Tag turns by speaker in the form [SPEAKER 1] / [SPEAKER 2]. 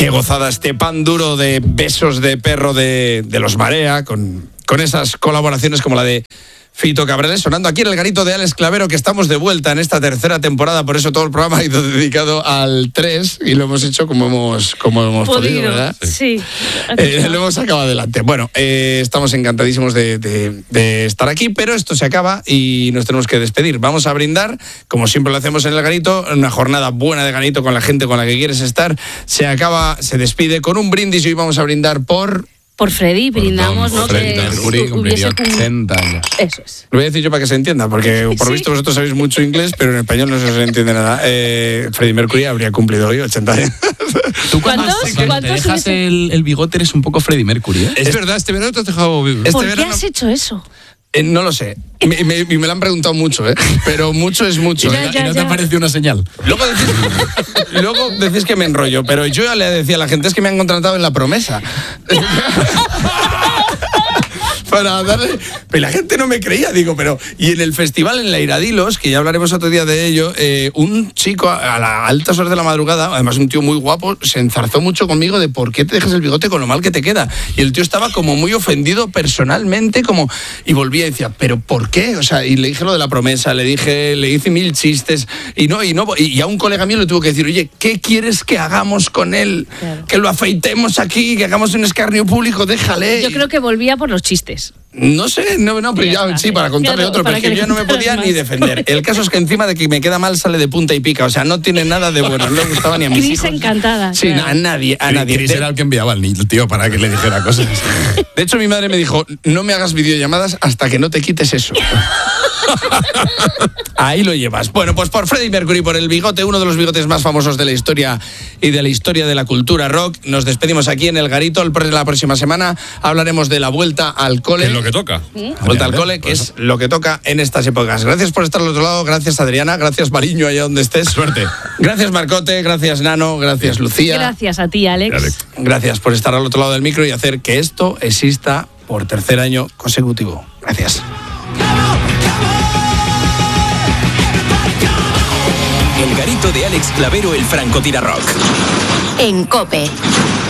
[SPEAKER 1] Qué gozada este pan duro de besos de perro de los Marea, con esas colaboraciones como la de Fito Cabrales, sonando aquí en el garito de Alex Clavero, que estamos de vuelta en esta tercera temporada, por eso todo el programa ha ido dedicado al 3 y lo hemos hecho como hemos podido, ¿verdad?
[SPEAKER 2] Sí.
[SPEAKER 1] Lo hemos sacado adelante. Bueno, estamos encantadísimos de estar aquí, pero esto se acaba y nos tenemos que despedir. Vamos a brindar, como siempre lo hacemos en el garito, una jornada buena de garito con la gente con la que quieres estar. Se acaba, se despide con un brindis y hoy vamos a brindar por
[SPEAKER 2] Freddy, brindamos, ¿no?
[SPEAKER 3] Freddie Mercury cumpliría 80 años.
[SPEAKER 2] Eso es.
[SPEAKER 1] Lo voy a decir yo para que se entienda, porque por lo visto vosotros sabéis mucho inglés, pero en español no se entiende nada. Freddie Mercury habría cumplido hoy 80 años.
[SPEAKER 3] Tú cuando te dejas el bigote eres un poco Freddie Mercury, ¿eh?
[SPEAKER 4] Es verdad, este verano te has dejado...
[SPEAKER 2] ¿Por qué has hecho eso?
[SPEAKER 1] No lo sé. Me lo han preguntado mucho, ¿eh? Pero mucho es mucho.
[SPEAKER 3] ¿Y no te ha parecido una señal?
[SPEAKER 1] Luego decís que me enrollo, pero yo ya le decía a la gente, es que me han contratado en La Promesa. Para darle... Pero la gente no me creía, digo, pero... Y en el festival, en la Iradilos, que ya hablaremos otro día de ello, un chico a las altas horas de la madrugada, además un tío muy guapo, se enzarzó mucho conmigo de por qué te dejas el bigote con lo mal que te queda. Y el tío estaba como muy ofendido personalmente, como... Y volvía y decía, ¿pero por qué? O sea, y le dije lo de La Promesa, le hice 1000 chistes, y a un colega mío le tuvo que decir, oye, ¿qué quieres que hagamos con él? Claro. Que lo afeitemos aquí, que hagamos un escarnio público, déjale.
[SPEAKER 2] Yo creo que volvía por los chistes.
[SPEAKER 1] No sé, pero ya sí, para contarle otro, pero es que yo no me podía ni defender. El caso es que encima de que me queda mal sale de punta y pica, o sea, no tiene nada de bueno, no le gustaba ni a mis
[SPEAKER 2] Cris
[SPEAKER 1] hijos.
[SPEAKER 2] encantada.
[SPEAKER 1] Sí, claro. a nadie.
[SPEAKER 3] Cris era el que enviaba al tío para que le dijera cosas.
[SPEAKER 1] De hecho, mi madre me dijo, no me hagas videollamadas hasta que no te quites eso. Ahí lo llevas. Bueno, pues por Freddie Mercury, por el bigote, uno de los bigotes más famosos de la historia y de la historia de la cultura rock, nos despedimos aquí en el garito. La próxima semana hablaremos de la vuelta al cole.
[SPEAKER 4] Es lo que toca.
[SPEAKER 1] Vuelta al cole, que es lo que toca en estas épocas. Gracias por estar al otro lado, gracias Adriana, gracias Mariño, allá donde estés.
[SPEAKER 4] Suerte.
[SPEAKER 1] Gracias Marcote, gracias Nano, gracias Lucía.
[SPEAKER 2] Gracias a ti, Alex.
[SPEAKER 1] Gracias por estar al otro lado del micro y hacer que esto exista por tercer año consecutivo. Gracias.
[SPEAKER 5] El garito de Alex Clavero, el francotirador rock.
[SPEAKER 6] En COPE.